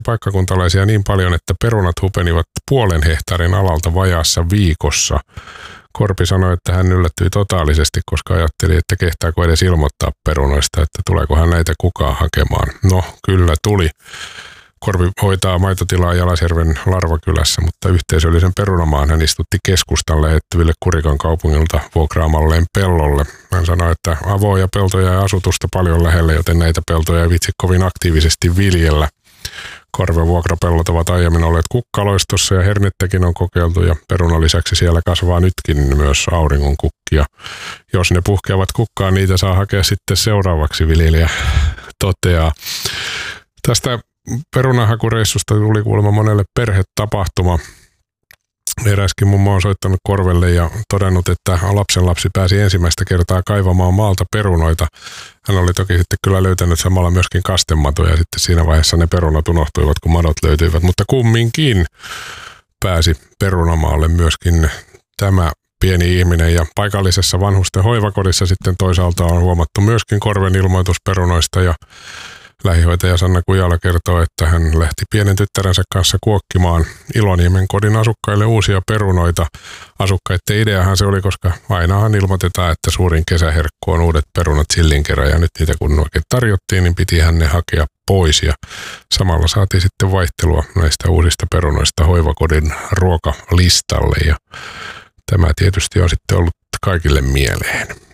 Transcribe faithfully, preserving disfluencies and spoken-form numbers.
paikkakuntalaisia niin paljon, että perunat hupenivat puolen hehtaarin alalta vajaassa viikossa. Korpi sanoi, että hän yllättyi totaalisesti, koska ajatteli, että kehtaako edes ilmoittaa perunoista, että tuleekohan näitä kukaan hakemaan. No, kyllä tuli. Korpi hoitaa maitotilaa Jalasjärven Larvakylässä, mutta yhteisöllisen perunamaan hän istutti keskustan lähettyville Kurikan kaupungilta vuokraamalleen pellolle. Hän sanoi, että avoja peltoja ja asutusta paljon lähellä, joten näitä peltoja ei vitsi kovin aktiivisesti viljellä. Korven vuokrapellot ovat aiemmin olleet kukkaloistossa ja hernettäkin on kokeiltu ja perunan lisäksi siellä kasvaa nytkin myös auringonkukkia. Jos ne puhkeavat kukkaan, niitä saa hakea sitten seuraavaksi, viljelijä toteaa. Tästä perunahakureissusta tuli kuulemma monelle perhetapahtuma. Eräskin mummo on soittanut Korvelle ja todennut, että lapsenlapsi pääsi ensimmäistä kertaa kaivamaan maalta perunoita. Hän oli toki sitten kyllä löytänyt samalla myöskin kastematoja ja sitten siinä vaiheessa ne perunat unohtuivat, kun madot löytyivät. Mutta kumminkin pääsi perunamaalle myöskin tämä pieni ihminen ja paikallisessa vanhusten hoivakodissa sitten toisaalta on huomattu myöskin Korven ilmoitus perunoista ja lähihoitaja Sanna Kujala kertoo, että hän lähti pienen tyttärensä kanssa kuokkimaan Iloniemen kodin asukkaille uusia perunoita. Asukkaiden ideahan se oli, koska ainahan ilmoitetaan, että suurin kesäherkku on uudet perunat sillin kerran ja nyt niitä kun oikein tarjottiin, niin piti hän ne hakea pois ja samalla saatiin sitten vaihtelua näistä uusista perunoista hoivakodin ruokalistalle ja tämä tietysti on sitten ollut kaikille mieleen.